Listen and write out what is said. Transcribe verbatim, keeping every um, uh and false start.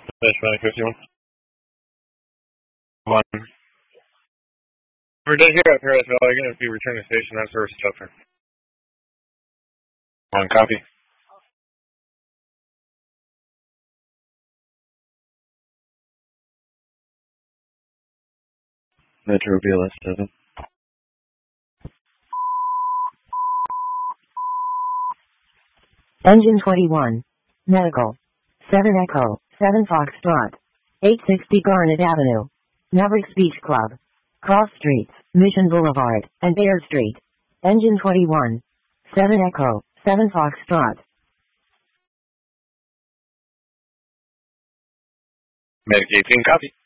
Dispatch fifty-one. One. We're done here at Paradise Valley. Again, if you return to station, that's service shelter. One copy. Metro B L S seven. Engine twenty-one. Medical. seven Echo. seven Foxtrot. eight sixty Garnet Avenue. Maverick Beach Club. Cross Streets, Mission Boulevard, and Baird Street. Engine twenty-one. seven Echo. seven Foxtrot. Medic eighteen, copy.